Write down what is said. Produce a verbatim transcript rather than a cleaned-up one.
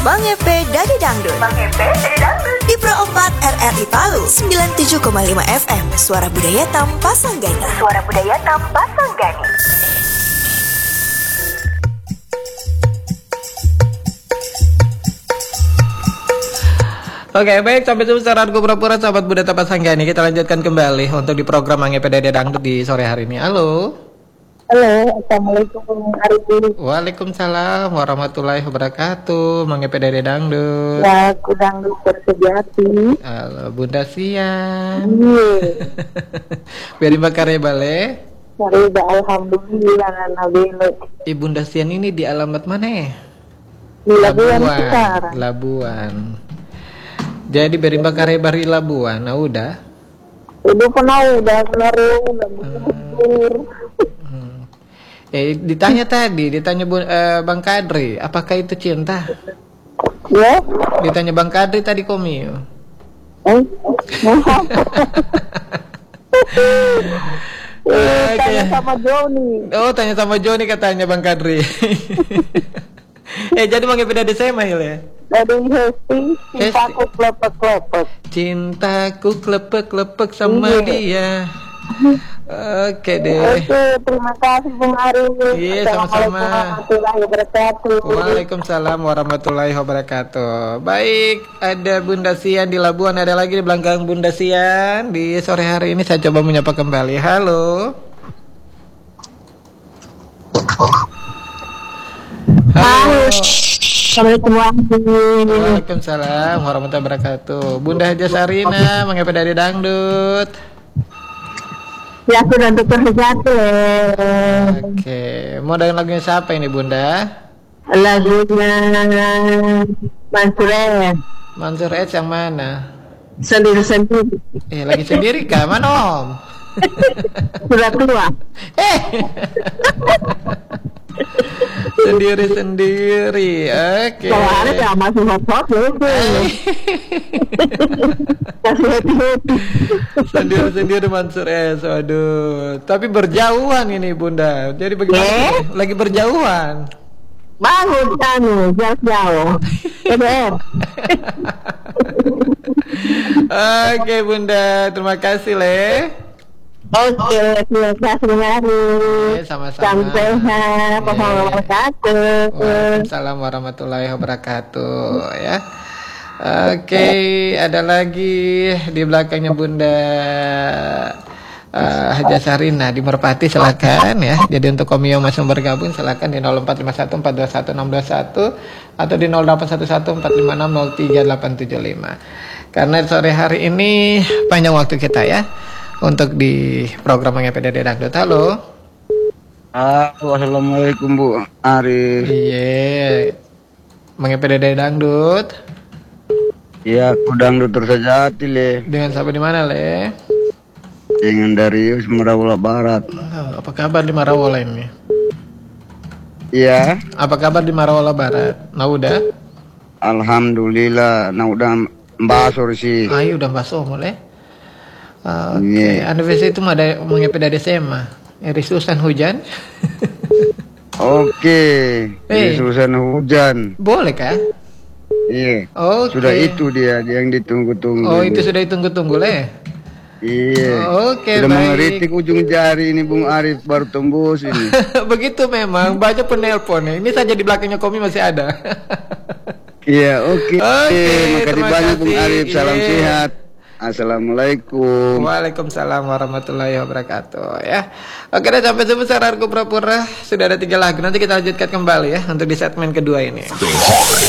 Mangepe Dadi Dangdut. Mangepe Dadi Dangdut. Di Pro empat R R I Palu, sembilan puluh tujuh koma lima F M, Suara Budaya Tampasanggani. Suara Budaya Tampasanggani. Oke, baik, sampai jumpa secara pura-pura sahabat Budaya Tampasanggani. Kita lanjutkan kembali untuk di program Mangepe Dadi Dangdut di sore hari ini. Halo. Halo, Assalamualaikum Bung Arifin. Waalaikumsalam warahmatullahi wabarakatuh. Mangepe Dadi Dangdut. Ya, aku dangdut bersejati. Halo, Bunda Sian. Iya. Biar bakare bale. Sarida alhamdulillah nabilo. Ibunda Sian ini di alamat mana ya? Di Labuan sekarang. Labuan. Jadi beri bakare bari Labuan. Nah, udah. Udah pernah udah kemarin udah bubur. Hmm. Eh, ditanya tadi, ditanya Bu, eh, Bang Kadri, apakah itu cinta? Ya. Ditanya Bang Kadri tadi komi. Eh. Eh, tanya sama Joni. Oh, tanya sama Joni katanya Bang Kadri. Eh, jadi Mangepe Dadi Sema ya? Dari Hesti, cintaku klepek-klepek. Cintaku klepek-klepek sama dia. Oke deh. Oke, terima kasih Bung Arifin. Iya, sama-sama. Warahmatullahi wabarakatuh. Waalaikumsalam warahmatullahi wabarakatuh. Baik, ada Bunda Sian di Labuan, ada lagi di belakang Bunda Sian. Di sore hari ini saya coba menyapa kembali. Halo. Halo. Assalamualaikum warahmatullahi wabarakatuh. Waalaikumsalam warahmatullahi wabarakatuh. Bunda Haja Sarina, Mangepe Dadi Dangdut. Ya, aku dan dokter sejati. Oke, mau dengerin lagunya siapa ini Bunda? Lagunya Mansur S. Mansur S yang mana? Sendiri-sendiri. Eh, lagi sendiri kah? Mana Om? Sudah tua. Eh. Sendiri-sendiri. Oke. Kalau ada ya masih hot-hot gitu. Kasih hati-hati. Sendiri-sendiri Mansur S. Waduh. Tapi berjauhan ini Bunda. Jadi bagaimana? Eh? Lagi berjauhan. Bangun kanu, jauh-jauh. B B M. Oke Bunda, terima kasih Le. Oke, terima kasih Bung Arif. Oke, sama-sama. Salam sehat, warahmatullahi wabarakatuh. Waalaikumsalam warahmatullahi wabarakatuh ya. Oke, ada lagi di belakangnya Bunda uh, Haja Sarina di Merpati, silakan ya. Jadi untuk Komio masih bergabung silakan di nol empat lima satu empat dua satu enam dua satu atau di nol delapan satu satu empat lima enam nol tiga delapan tujuh lima. Karena sore hari ini panjang waktu kita ya untuk di program Mangepe Dadi Dangdut. Halo. Assalamualaikum Bu Arif. Iya. Mangepe Dadi Dangdut. Iya, aku dangdut tersejati Le. Dengan siapa di mana Le? Dengan Darius Marawola Barat. Oh, apa kabar di Marawola ini? Iya. Apa kabar di Marawola Barat? Nah udah? Alhamdulillah. Nah udah mbasor sih. Ayo udah masuk mulai. Oke, okay. Yeah. Anniversary itu ada Mangepe Dadi Sema. Risusan hujan. Oke. Hey. Risusan hujan. Boleh kah? Iya. Oke. Sudah itu dia yang ditunggu-tunggu. Oh, itu sudah ditunggu-tunggu Le. Iya. Oke, sudah baik. mengeritik ujung jari ini Bung Arif baru tembus ini. Begitu memang banyak penelpon ya. Ini saja di belakangnya Komi masih ada. Iya, oke. Oke, Makasih terima banyak Bung kasih. Arif. Salam Iya. sehat. Assalamualaikum. Waalaikumsalam warahmatullahi wabarakatuh ya. Oke, dan sampai sebesar Argo Pura-Pura sudah ada tiga lagu. Nanti kita lanjutkan kembali ya untuk di segmen kedua ini.